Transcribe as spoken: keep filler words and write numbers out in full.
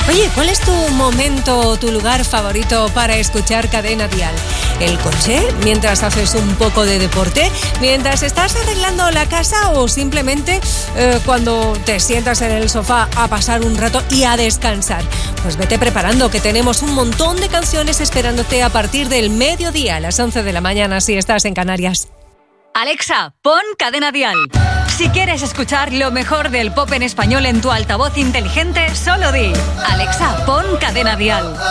Oye, ¿cuál es tu momento o tu lugar favorito para escuchar Cadena Dial? ¿El coche? ¿Mientras haces un poco de deporte? ¿Mientras estás arreglando la casa? ¿O simplemente eh, cuando te sientas en el sofá a pasar un rato y a descansar? Pues vete preparando, que tenemos un montón de canciones esperándote a partir del mediodía, a las once de la mañana, si estás en Canarias. Alexa, pon Cadena Dial. Si quieres escuchar lo mejor del pop en español en tu altavoz inteligente, solo di: Alexa, pon Cadena Dial.